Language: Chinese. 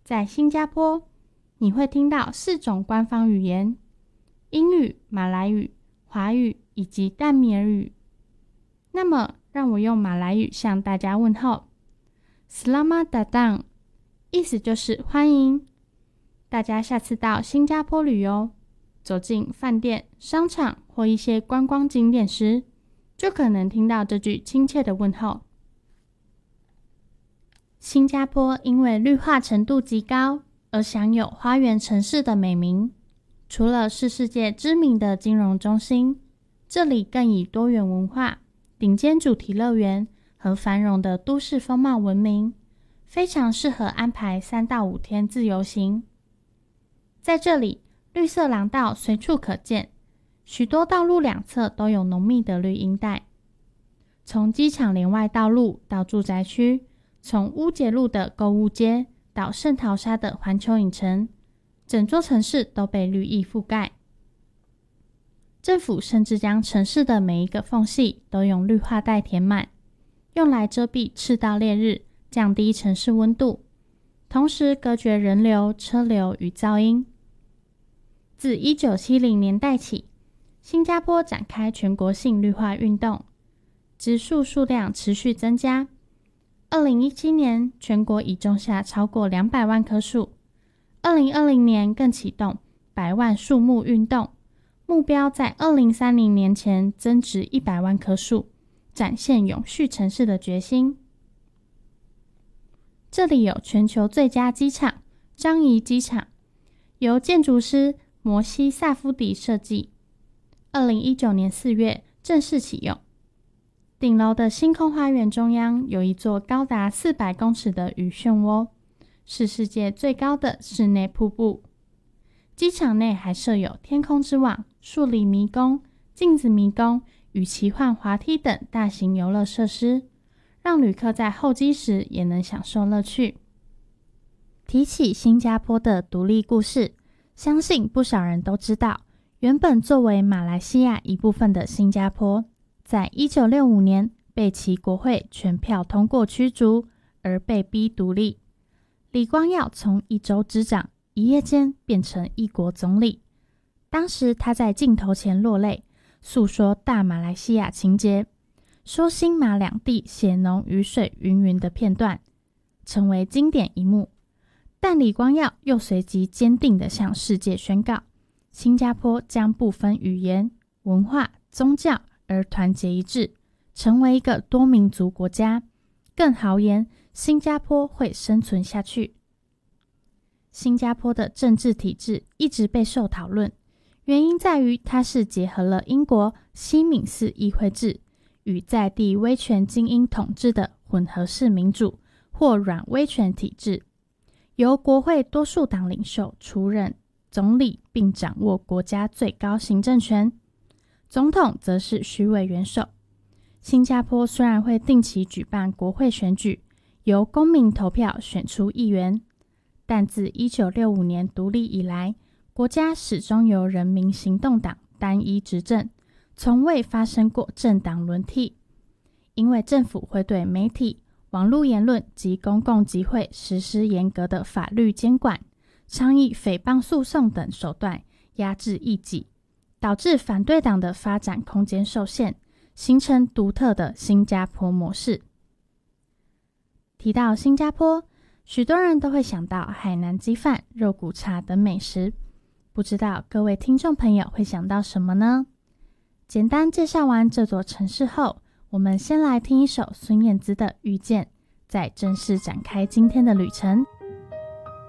在新加坡，你会听到4种官方语言：英语、马来语、华语以及淡米尔语。那么，让我用马来语向大家问候 Selamat datang， 意思就是欢迎。大家下次到新加坡旅游，走进饭店、商场或一些观光景点时，就可能听到这句亲切的问候。新加坡因为绿化程度极高，而享有花园城市的美名。除了是世界知名的金融中心，这里更以多元文化、顶尖主题乐园和繁荣的都市风貌闻名，非常适合安排3到5天自由行。在这里，绿色廊道随处可见，许多道路两侧都有浓密的绿荫带。从机场连外道路到住宅区，从乌节路的购物街到圣淘沙的环球影城，整座城市都被绿意覆盖。政府甚至将城市的每一个缝隙都用绿化带填满，用来遮蔽赤道烈日，降低城市温度，同时隔绝人流、车流与噪音。自1970年代起，新加坡展开全国性绿化运动，植树数量持续增加。2017年，全国已种下超过200万棵树。2020年更启动100万树木运动，目标在2030年前增植100万棵树，展现永续城市的决心。这里有全球最佳机场——樟宜机场，由建筑师摩西·萨夫迪设计。2019年4月正式启用。顶楼的星空花园中央有一座高达400公尺的雨漩涡，是世界最高的室内瀑布。机场内还设有天空之网、数理迷宫、镜子迷宫与奇幻滑梯等大型游乐设施，让旅客在候机时也能享受乐趣。提起新加坡的独立故事，相信不少人都知道，原本作为马来西亚一部分的新加坡，在1965年被其国会全票通过驱逐，而被逼独立。李光耀从一州之长一夜间变成一国总理，当时他在镜头前落泪，诉说大马来西亚情节，说新马两地血浓于水云云的片段，成为经典一幕。但李光耀又随即坚定地向世界宣告，新加坡将不分语言、文化、宗教而团结一致，成为一个多民族国家。更豪言，新加坡会生存下去。新加坡的政治体制一直备受讨论，原因在于它是结合了英国西敏寺议会制与在地威权精英统治的混合式民主或软威权体制，由国会多数党领袖出任总理，并掌握国家最高行政权，总统则是虚位元首。新加坡虽然会定期举办国会选举，由公民投票选出议员，但自1965年独立以来，国家始终由人民行动党单一执政，从未发生过政党轮替。因为政府会对媒体、网络言论及公共集会实施严格的法律监管，常以诽谤诉讼等手段压制异己，导致反对党的发展空间受限，形成独特的新加坡模式。提到新加坡，许多人都会想到海南鸡饭、肉骨茶等美食，不知道各位听众朋友会想到什么呢？简单介绍完这座城市后，我们先来听一首孙燕姿的《遇见》，再正式展开今天的旅程。